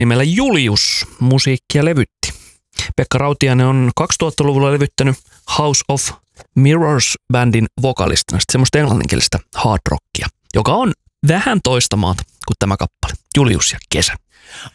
nimellä Julius musiikkia levytti. Pekka Rautiainen on 2000-luvulla levyttänyt House of Mirrors-bändin vokalistina, semmoista englanninkielistä hard rockia, joka on vähän toista maata kuin tämä kappale, Julius ja kesä.